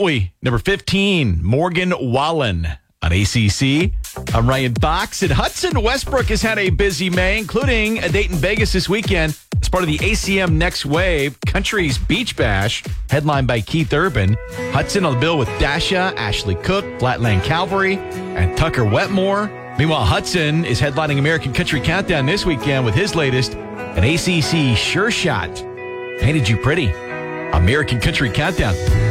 we? Number 15, Morgan Wallen on ACC. I'm Ryan Fox. And Hudson Westbrook has had a busy May, including a date in Vegas this weekend as part of the ACM Next Wave Country's Beach Bash, headlined by Keith Urban. Hudson on the bill with Dasha, Ashley Cook, Flatland Calvary, and Tucker Wetmore. Meanwhile, Hudson is headlining American Country Countdown this weekend with his latest, an ACC Sure Shot. Painted You Pretty. American Country Countdown.